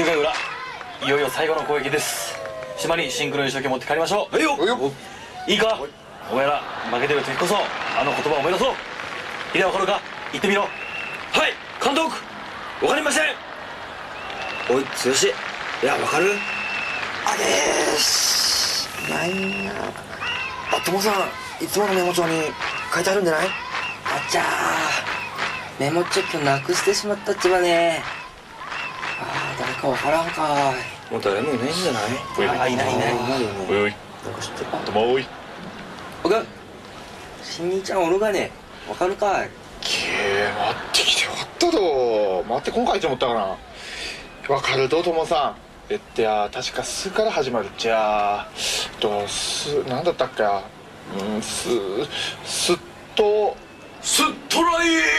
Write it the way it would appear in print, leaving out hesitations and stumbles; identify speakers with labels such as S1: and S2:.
S1: 9回裏、いよいよ最後の攻撃です。島にシンクロ優勝権持って帰りましょう。はいよ。いいか、お前ら負けてる時こそあの言葉を思い出そう。ヒデわかるか、言ってみろ。はい監督、わかりません。
S2: おい剛、いやわかる。
S3: あれーしないなあ。ともさん、いつものメモ帳に書いてあるんじゃない？
S2: あちゃー、メモ帳今日なくしてしまったっちばね。誰かわからんかい。
S3: もう誰もいないんじゃない？
S1: いないいない。
S3: おいおい、
S2: なんか知ってる。
S1: ともおい。
S2: おかん、新兄ちゃんおるがね、わかるかい。
S4: 待ってきてよかったど。待って今回と思ったかな。わかるどともさん。確か「す」から始まるっちゃ。なんだったっけ。すっと
S1: スットライ